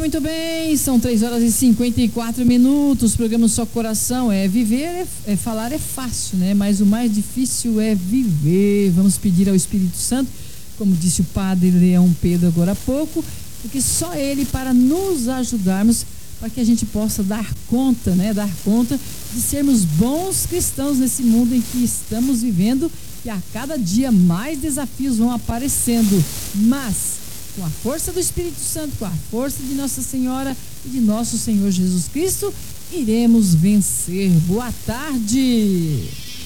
muito bem, são 3h54. Programa Só Coração. Viver, falar é fácil, né? Mas o mais difícil é viver. Vamos pedir ao Espírito Santo, como disse o Padre Leão Pedro agora há pouco, porque só Ele para nos ajudarmos, para que a gente possa dar conta, né? Dar conta de sermos bons cristãos nesse mundo em que estamos vivendo, e a cada dia mais desafios vão aparecendo, mas com a força do Espírito Santo, com a força de Nossa Senhora e de nosso Senhor Jesus Cristo, iremos vencer. Boa tarde.